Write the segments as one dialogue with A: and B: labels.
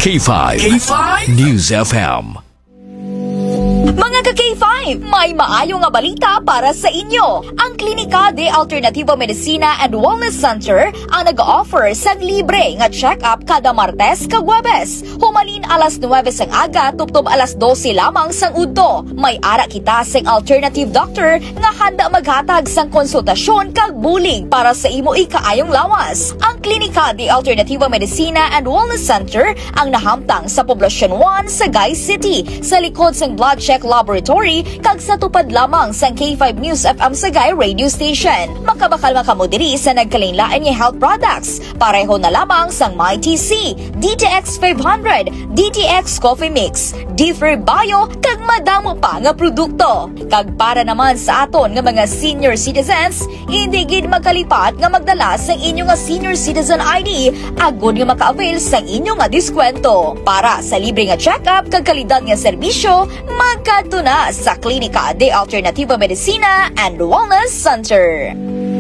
A: K5 News FM.
B: Mga ka-K5, may maayo nga balita para sa inyo. Ang Klinika de Alternativo Medicina and Wellness Center ang nag-offer sa libre nga check-up kada Martes kag Huwebes. Humalin alas 9 sang aga tubtob alas 12 lamang sang udto. May ara kita sang alternative doctor nga handa maghatag sang konsultasyon kag bulig para sa imo ikaayong lawas. Ang Klinika de Alternativo Medicina and Wellness Center ang nahamtang sa Poblacion 1 sa Sagay City sa likod sang Blood Check Laboratory kag sa tupad lamang sang K5 News FM Sagay Radio Station. Makabakal makamo diri sa nagkalain-lain nga health products. Pareho na lamang sang MyTC, DTX 500, DTX Coffee Mix, Differ Bio kag madamo pa nga produkto. Kag para naman sa aton nga mga senior citizens, hindi gid magkalipat nga magdala sang inyo nga senior citizen ID agud nga maka-avail sang inyo nga diskwento. Para sa libre nga check-up kag kalidad nga serbisyo, magkadto na sa Klinika de Alternativo Medicina and Wellness Center.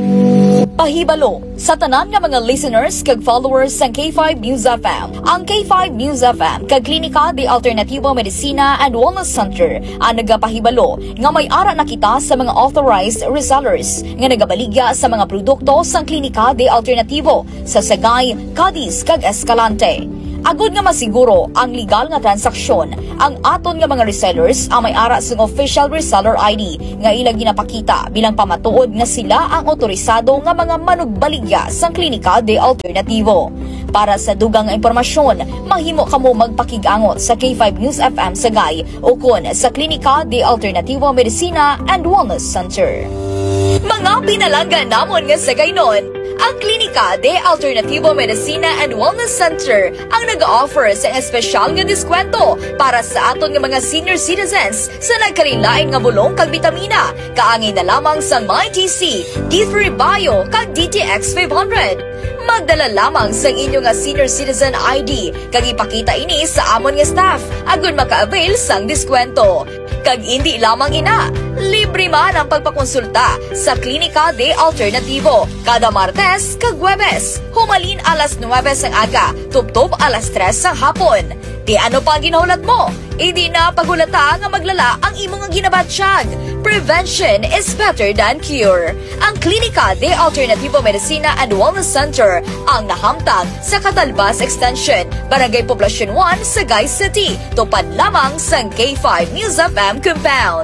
B: Pahibalo sa tanan nga mga listeners kag followers sang K5 News FM. Ang K5 News FM kag Klinika de Alternativo Medicina and Wellness Center ang nagapahibalo nga may ara na kita sa mga authorized resellers nga nagabaligya sa mga produkto sang Klinika de Alternativo sa Sagay, Cadiz kag Escalante. Agud nga masiguro ang legal nga transaksyon, ang aton nga mga resellers ang may ara sa official reseller ID nga ilang ginapakita bilang pamatuod nga sila ang otorisado nga mga manugbaligya sa Klinika de Alternativo. Para sa dugang nga impormasyon, mahimo kamo magpakigangot sa K5 News FM Sagay o kon sa Klinika de Alternativo Medicina and Wellness Center. Mga pinalanggan namon nga sa gaynon, ang Klinika de Alternativo Medicina and Wellness Center ang nag-offer sa espesyal nga diskwento para sa aton nga mga senior citizens sa nagkalain-lain nga bulong kag bitamina, kaangin na lamang sa MyTC, D3 Bio kag DTX 500. Magdala lamang sa inyo nga senior citizen ID kag ipakita ini sa amon nga staff agud maka-avail sang diskwento. Kag hindi lamang ina, libre man ang pagpakonsulta sa Klinika de Alternativo kada Martes kag Huwebes. Humalin alas 9 sang aga, tubtob alas 3 sang hapon. Di ano pa ginaulat mo? Hindi na pagulata nga maglala ang imong ginabatsyag. Prevention is better than cure. Ang Klinika de Alternativo Medicina and Wellness Center ang nahamtang sa Catalbas Extension, Barangay Poblacion 1, Sagay City. Tupad lamang sa K5 News FM Compound.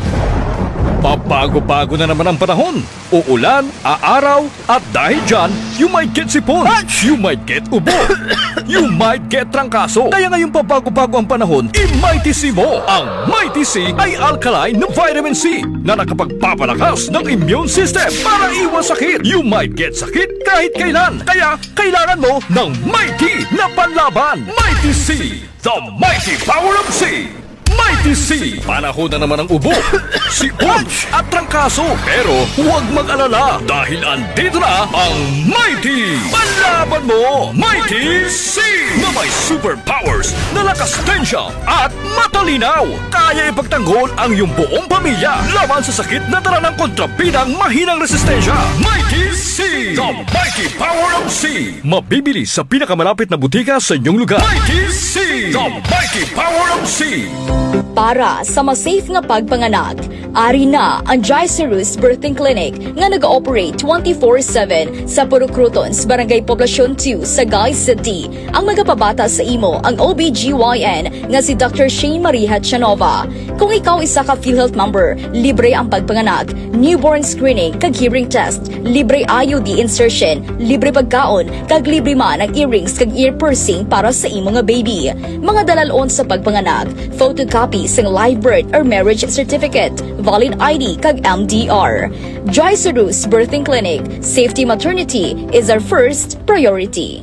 A: Pabago-bago na naman ang panahon. Uulan, aaraw, at dahil dyan, you might get sipon, you might get ubo, you might get trangkaso. Kaya ngayong pabago-bago ang panahon, i-MyTC mo. Ang MyTC ay alkaline na vitamin C na nakapagpapalakas ng immune system para iwas sakit. You might get sakit kahit kailan. Kaya kailangan mo ng Mighty na panlaban. MyTC, the mighty power of C. MyTC! Panahon na naman ang ubo, sipon at trangkaso. Pero huwag mag-alala dahil andito na ang Mighty! Panlaban mo! MyTC! Na may superpowers na lakas tensya at matalinaw. Kaya ipagtanggol ang iyong buong pamilya laban sa sakit na dala ng kontrabidang mahinang resistensya. MyTC! The mighty power of C! Mabibili sa pinakamalapit na butika sa inyong lugar. MyTC! The mighty power of C!
B: Para sa mas safe nga pagpanganak, ari na ang Jaicerus Birthing Clinic nga nag-ooperate 24/7 sa Purucrutons, Barangay Poblacion 2, Sagay City. Ang magapabata sa imo ang OBGYN nga si Dr. Shane Marie Hatchanova. Kung ikaw isa ka PhilHealth member, libre ang pagpanganak, newborn screening kag hearing test, libre IUD insertion, libre pagkaon, kag libre man ang earrings kag ear piercing para sa imo nga baby. Mga dalalon sa pagpanganak, photocopy ng live birth or marriage certificate, valid ID kag MDR. Jaicerus Birthing Clinic, safety maternity is our first priority.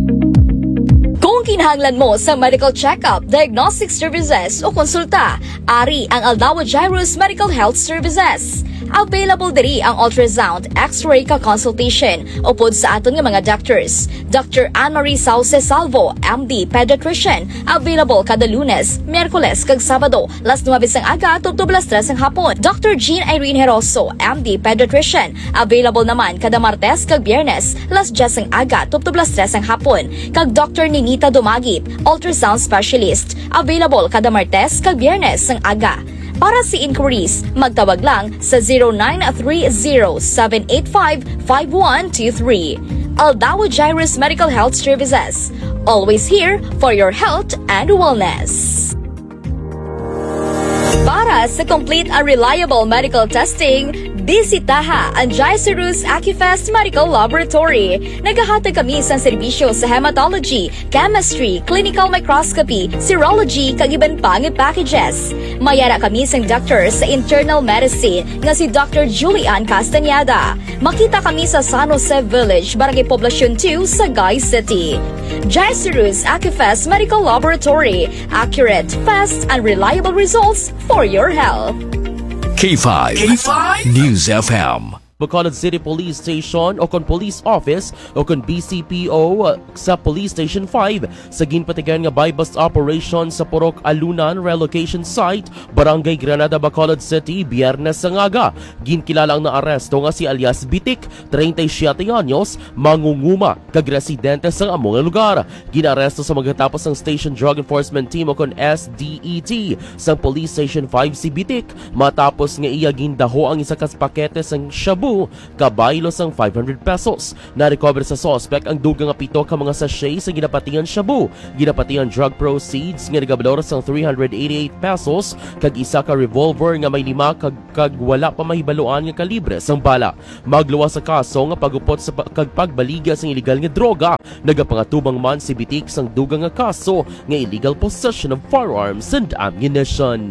B: Kung kinahanglan mo sa medical check-up, diagnostic services o konsulta, ari ang Aldawa Jairus Medical Health Services. Available diri ang ultrasound, x-ray ka consultation upod sa aton nga mga doctors. Dr. Anne-Marie Sauce Salvo, MD Pediatrician, available kada Lunes, Miyerkules kag Sabado, las 9 ang aga tugtog las 3 ang hapon. Dr. Jean Irene Heroso, MD Pediatrician, available naman kada Martes kag Biyernes, las 10 ang aga tugtog las 3 ang hapon. Kag Dr. Ninita Dumagit, ultrasound specialist, available kada Martes kag Biyernes ang aga. Para si inquiries, magtawag lang sa 0930-785-5123. Aldao Jairus Medical Health Services. Always here for your health and wellness. Para sa complete and reliable medical testing, bisitaha ang Jairus Acufest Medical Laboratory. Naghahatag kami sa serbisyo sa hematology, chemistry, clinical microscopy, serology, kag iban pang packages. Mayara kami sa doctor sa internal medicine nga si Dr. Julian Castañeda. Makita kami sa San Jose Village, Barangay Poblacion 2, Sagay City. Jairus Acufest Medical Laboratory. Accurate, fast, and reliable results for your health.
A: K5 News FM.
C: Bacolod City Police Station o kon Police Office o kon BCPO sa Police Station 5 sa ginpatigan nga buy-bust operation sa Purok Alunan Relocation Site, Barangay Granada, Bacolod City, Biyernes sa ngaga. Ginkilala ang naaresto nga si alias Bitik, 37 anyos, mangunguma, kag residente sa among lugar. Ginaresto sa maghatapos ng Station Drug Enforcement Team o kon SDET sa Police Station 5 si Bitik matapos nga iya gindaho ang isa ka pakete sang shabu kabaylo sang 500 pesos. Na-recover sa suspect ang dugang nga 7 ka mga sachet sa ginapatingan shabu, ginapatingan drug proceeds nga nagabalor sang 388 pesos kag isa ka revolver nga may 5 kag wala pa mahibaluan nga kalibre sang bala. Magluwas sa kaso nga pagupot sa kag pagbaligya sang illegal nga droga. Nagapangatubang man si Bitik sang dugang nga kaso nga illegal possession of firearms and ammunition.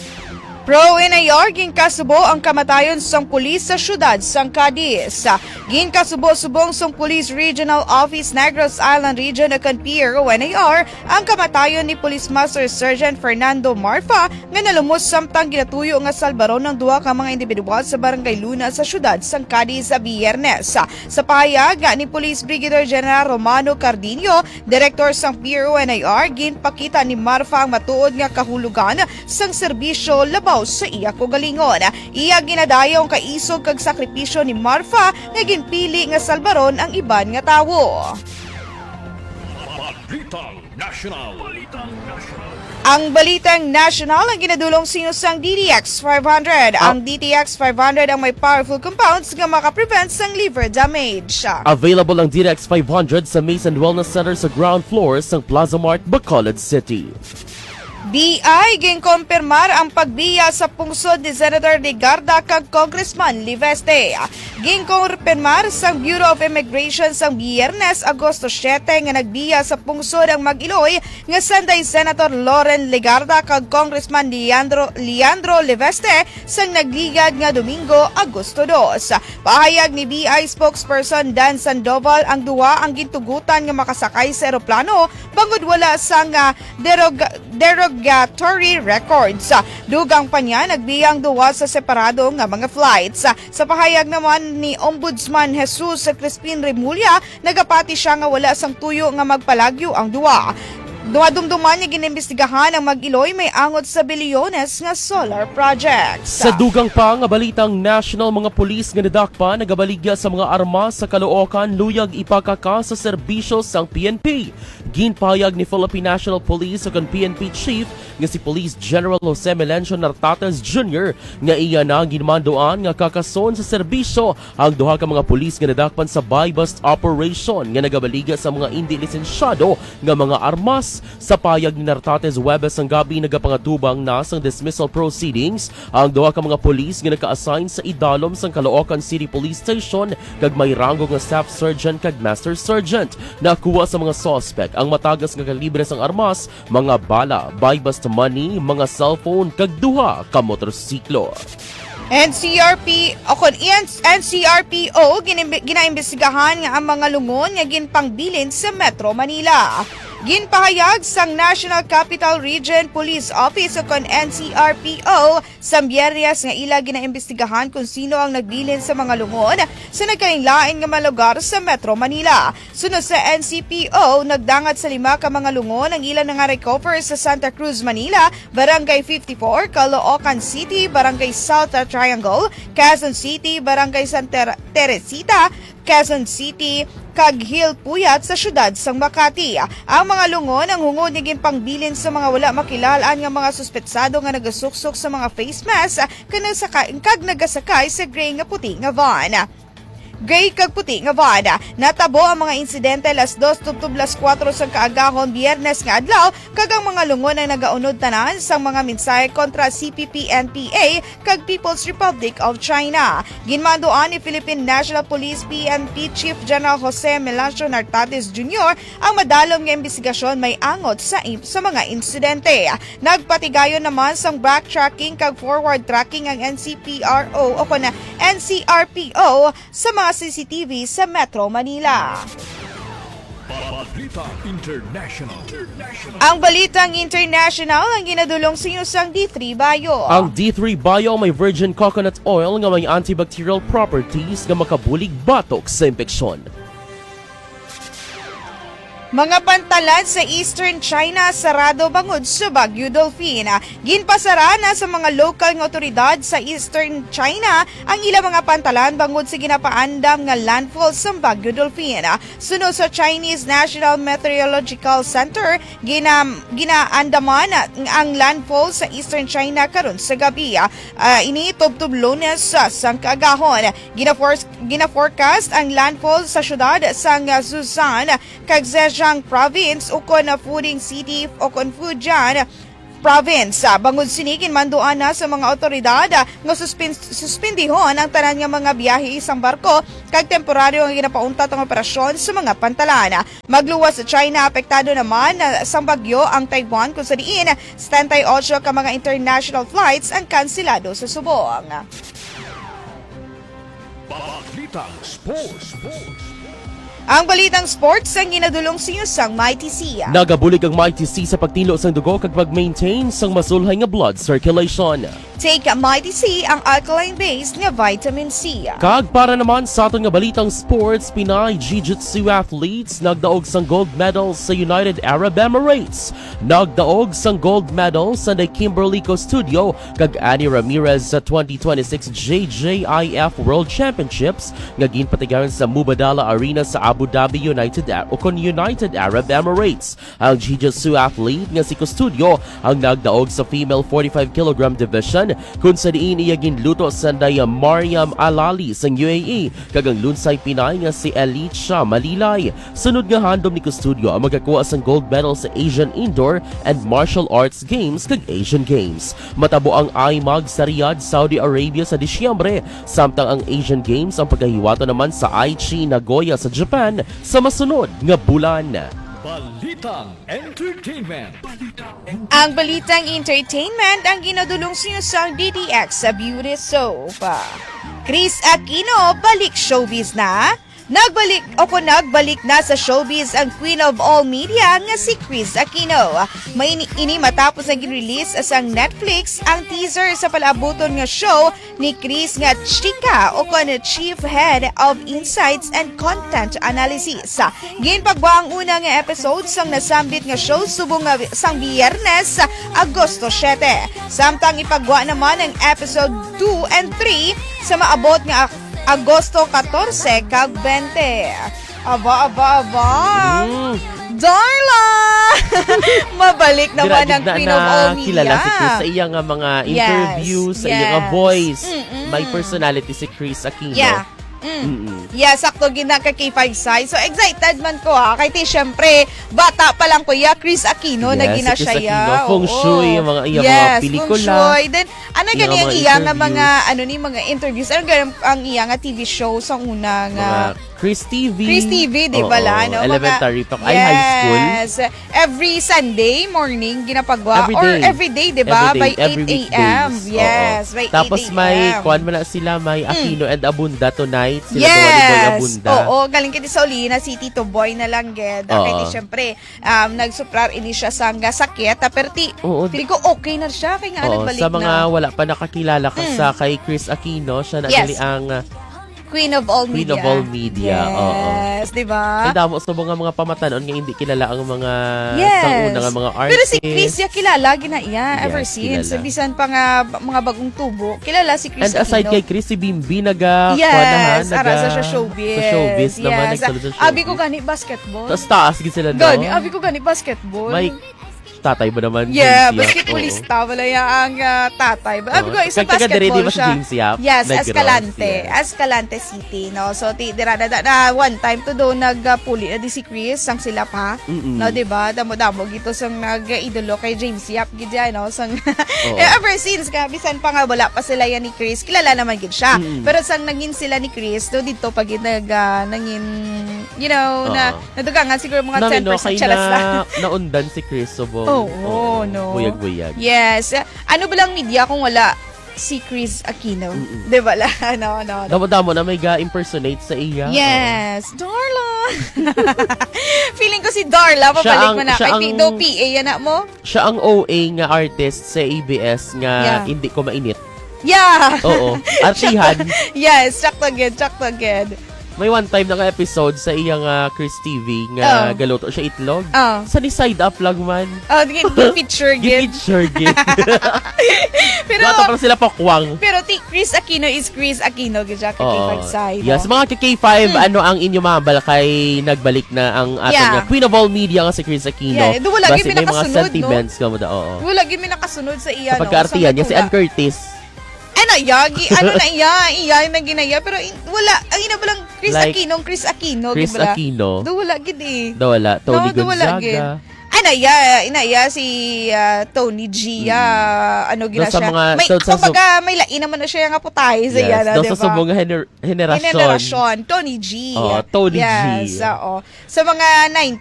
D: Pro-Inayor, ginkasubo ang kamatayon sang pulis sa syudad sang Cadiz. Ginkasubo-subong sang Police Regional Office Negros Island Region akan Pro-Inayor ang kamatayon ni Police Master Sergeant Fernando Marfa nga nalumos samtang ginatuyo nga salbaron ng duha ka mga individual sa Barangay Luna sa syudad sang Cadiz sa Biyernes. Sa pahayag ni Police Brigadier General Romano Cardinio, Director sang Pro-Inayor, ginpakita ni Marfa ang matuod nga kahulugan sang serbisyo labaw sa iya kogalingon. Iya ginadayong kaisog kag sakripisyo ni Marfa nga ginpili nga salbaron ang iban nga tawo. Ang Balitang National ang ginadulong sinusang DTX 500. Ang DTX 500 ang may powerful compounds nga makaprevent sang liver damage.
C: Available ang DTX 500 sa Mason Wellness Center sa ground floor sang Plaza Mart, Bacolod City.
D: BI ginkompirmar ang pagbiya sa pungsod ni Senator Legarda kag Congressman Liveste. Ginkompirmar sang Bureau of Immigration sang Biyernes, Agosto 7 nga nagbiya sa pungsod ang Mag-Iloy nga sanday Senator Loren Legarda kag Congressman Leandro Liveste sang nagligad nga Domingo, Agosto 2. Pahayag ni BI spokesperson Dan Sandoval, ang duwa ang gintugutan nga makasakay sa eroplano bangod wala sang derogatory records. Dugang pa niya, nagbiyang duwa sa separado nga mga flights. Sa pahayag naman ni Ombudsman Jesus Crispin Remulla, nagapati siya nga wala sang tuyo nga magpalagyo ang duwa. Dumadumduman niya ginimbistigahan ang Mag-Iloy may angot sa bilyones nga solar projects.
C: Sa dugang pa nga balitang national, mga pulis nga nadakpa nagabaligya sa mga armas sa Caloocan luyag ipakaka sa serbisyo sang PNP. Ginpahayag ni Philippine National Police ug PNP Chief nga si Police General Jose Melencio Nartates Jr. nga iya na ginmandoan nga kakason sa serbisyo ang duha ka mga pulis nga nadakpan sa buy-bust operation nga nagabaligya sa mga hindi lisensyado nga mga armas. Sa payag ni Nartates Webes ang gabi nagapangatubang na sang dismissal proceedings ang duha ka mga pulis nga naka-assign sa idalom sang Caloocan City Police Station kag may rango nga Staff Sergeant kag Master Sergeant. Nakuha sa mga suspect ang matagas nga kalibre sang armas, mga bala, buy-bust money, mga cellphone kag duha ka motorsiklo.
D: NCRPO ginaimbestigahan nga ang mga lungon nga ginpangbilin sa Metro Manila. Ginpahayag sang National Capital Region Police Office o kon NCRPO sa Biyernes nga ila ginaimbestigahan kung sino ang nagbilin sa mga lungon sa nagkalain nga mga lugar sa Metro Manila. Sunod sa NCPO, nagdangat sa 5 ka mga lungon ang ilang nga recover sa Santa Cruz, Manila, Barangay 54, Caloocan City, Barangay South Triangle, Quezon City, Barangay Santa Teresita, Quezon City, Caghil Puyat sa syudad sang Makati. Ang mga lungon ang hungod ni ginpangbilin sa mga wala makilalaan nga mga suspetsado nga nagasuksok sa mga face mask kag nagasakay sa gray nga puti nga van. Gray kag puti nga van. Natabo ang mga insidente las 2:04 sa kaagahon Biyernes nga adlaw kag ang mga lungon ang nagaunod tanan sang mga mensahe kontra CPP-NPA kag People's Republic of China. Ginmandoan ni Philippine National Police PNP Chief General Jose Melancio Nartates Jr. ang madalom nga imbestigasyon may angot sa mga insidente. Nagpatigayon naman sang backtracking kag forward tracking ang NCPRO o kuna NCRPO sa mga CCTV sa Metro Manila.
A: Balita International.
D: Ang balitang international ang ginadulong sa inyo sang D3 Bio.
C: Ang D3 Bio may virgin coconut oil nga may antibacterial properties nga makabulig batok sa impeksyon.
D: Mga pantalan sa Eastern China sarado bangod sa Bagyo Dolphin. Ginpasara na sa mga lokal nga otoridad sa Eastern China ang ilang mga pantalan bangod sa ginapaandam nga landfall sa Bagyo Dolphin. Sunod sa Chinese National Meteorological Center, ginaandaman ang landfall sa Eastern China karon sa gabi. Ini tubtub Lunes sa kaagahon. Gina-forecast ang landfall sa syudad sang Zhejiang kag Zhejiang Province o kon Fujian City o kon Fujian Province. Bangod sinigin manduan na sa mga otoridad nga suspendihon ang tanan nga mga biyahe isang barko kag temporaryo ang ginapauntat ang operasyon sa mga pantalan. Magluwas sa China, apektado naman sa bagyo ang Taiwan kung sa diin 78 ka mga international flights ang kanselado sa subong.
A: Balitang Sports.
D: Ang balitang sports ang ginadulong sa inyo sang Mighty Sea.
C: Nagabulig ang Mighty Sea sa pagtilo sang dugo kag pag-maintain sang masulhay nga blood circulation.
D: Take Mighty Sea ang alkaline-based nga vitamin C.
C: Kag para naman sa aton nga balitang sports, Pinay Jiu-Jitsu athletes nagdaog sang gold medal sa United Arab Emirates. Nagdaog sang gold medal sa Kimberly Custodio kag Annie Ramirez sa 2026 JJIF World Championships nga ginpatigayon sa Mubadala Arena sa Abu Dhabi, United Arab Emirates. Ang Jiu-Jitsu athlete nga si Custodio ang nagdaog sa female 45 kg division kung sa diin iya ginluto sa Mariam Alali sa UAE kag ang lunsay Pinay nga si Elicha Malilay. Sunod nga handom ni Custodio ang magakuha sang gold medal sa Asian Indoor and Martial Arts Games kag Asian Games. Matabo ang IMAG sa Riyadh, Saudi Arabia sa Disyembre, samtang ang Asian Games ang pagkahiwato naman sa Aichi, Nagoya sa Japan sa masunod nga bulan.
A: Balitang Entertainment.
D: Ang balitang entertainment ang ginadulong sa inyo sang DDX sa Beauty Soap. Chris Aquino balik showbiz na. Nagbalik na sa showbiz ang Queen of All Media nga si Chris Aquino. May ini matapos na gin-release asang Netflix ang teaser sa palabuton nga show ni Chris nga Chika o kon Chief Head of Insights and Content Analysis. Ginpagwa ang una nga episode sang nasambit nga show subong nga sang Biyernes, Agosto 7. Samtang ipagwa naman ang episode 2 and 3 sa maabot nga Agosto 14 kag 20. Aba. Darla! Mabalik naman ang Queen of All Media.
C: Kilala si Chris sa iyang mga interviews, sa iyang voice. May personality si Chris Aquino.
D: Yeah. Yeah, sakto gina ka K5 size. So excited man ko Kay syempre, bata pa lang kuya Chris Aquino na gina
C: si
D: siya.
C: Chris Aquino, Feng Shui, yung mga iyang mga pelikula.
D: Feng Shui. Then, ano
C: Yung
D: gani ang
C: mga
D: iyang nga
C: interviews.
D: mga interviews? Ano gani ang iyang nga TV show sa una nga?
C: Chris TV.
D: Chris TV, di ba la? No?
C: Elementary pa. Ay, high school.
D: Yes. Every Sunday morning ginapagwa.
C: Every
D: Or
C: day.
D: every day, di ba? By
C: Every
D: 8 a.m.
C: weekdays.
D: Yes, by 8 a.m.
C: Tapos may, kuhan mo na sila, may Aquino and Abunda tonight. night, sila Boy Abunda.
D: Oo, galing kiti sa uli na si Tito Boy na lang ged.
C: Oo.
D: Kaya syempre, nagsuprar ini siya sa sakit. Pero feeling ko okay na siya. Kaya nga
C: Oo,
D: nagbalik
C: sa mga
D: na.
C: wala pa nakakilala ka sa kay Chris Aquino, siya na gali ang
D: Queen of all
C: Queen
D: media.
C: of all media.
D: Yes, di ba?
C: Ay, damo sa mga pamatanon nga hindi kilala ang mga
D: Yes.
C: sang una nga mga artists.
D: Pero si Chris, kilala, ginaiya, ever
C: Yes,
D: since.
C: kilala.
D: Bisan pa nga mga bagong tubo, kilala si Chris
C: And aside
D: Aquino.
C: kay Chris, si Bimbi
D: Yes, ara sa showbiz.
C: Sa showbiz naman,
D: Yes.
C: nagsulod sa showbiz.
D: Abi ko gani basketball.
C: Tapos taas gid sila, no?
D: Gani, abi ko gani basketball.
C: May tatay ba naman?
D: Yeah,
C: James Yap?
D: basketballista wala ang tatay. Abi ko isa
C: Kagtaga-diri
D: basketball
C: ba si
D: siya.
C: James Yap?
D: Yes,
C: Negros,
D: Escalante.
C: yes.
D: Escalante City, no? So, na one time to do nagpuli na di si Chris, sang sila pa. No, di ba? Damo-damo gito sang nag-idolo kay James Yap, gid yan, no? Sang, ever since, bisan pa nga wala pa sila yan ni Chris, kilala naman gid siya. Pero sang naging sila ni Chris, do dito pag naging, you know, na nadugangan siguro mga 10% charas lang.
C: Naundan si Chris Sobong.
D: Oo, no.
C: Buyag-buyag.
D: Yes. Ano ba lang media kung wala si Chris Aquino? Di ba lang? No.
C: Damo-damo na may ga-impersonate sa iya.
D: Yes. Darla. Feeling ko si Darla, pabalik mo na. Kay do PA, yan na mo?
C: Siya ang OA nga artist sa ABS nga hindi ko mainit.
D: Yeah.
C: Oo. Artihan.
D: Yes, check again.
C: May one time na nga episode sa iyang Chris TV nga galuto siya itlog. Sa ni side up lang man.
D: Picture gid.
C: Gipicture gid.
D: Pero
C: Gato pa sila pakwang.
D: Pero Chris Aquino is Chris Aquino gid siya kay K5 side.
C: Yes, mga K5, ano ang inyo mabal kay nagbalik na ang ating nga Queen of all media nga si Chris Aquino.
D: Yeah, wala gyud
C: Basta may mga
D: nakasunod,
C: sentiments ka mo da. Oo.
D: Wala gyud mi nakasunod sa iya,
C: Sa pagka-artihan niya si Ann Curtis.
D: Iya na ginaya pero wala ang ina lang Chris Aquino
C: Chris
D: gibala.
C: Aquino.
D: Do wala gid eh.
C: Wala Tony
D: do wala gid.
C: Gonzaga.
D: Inaya si Tony G ano gina
C: sa
D: siya.
C: mga-
D: May kumbaga may lain naman na siya nga putay sa
C: Yes,
D: yana,
C: daw
D: di
C: sa
D: ba?
C: subong henerasyon.
D: Generasyon Tony G.
C: Tony G.
D: Yes, oo. Sa mga